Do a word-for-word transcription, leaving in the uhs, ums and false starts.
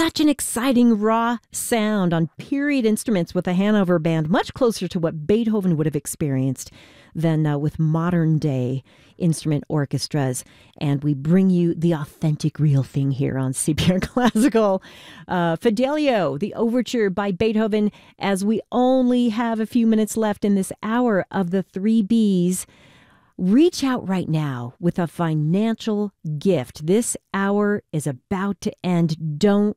such an exciting raw sound on period instruments with the Hanover Band, much closer to what Beethoven would have experienced than uh, with modern day instrument orchestras. And we bring you the authentic, real thing here on C P R Classical. Uh, Fidelio, the overture by Beethoven, as we only have a few minutes left in this hour of the three B's. Reach out right now with a financial gift. This hour is about to end. Don't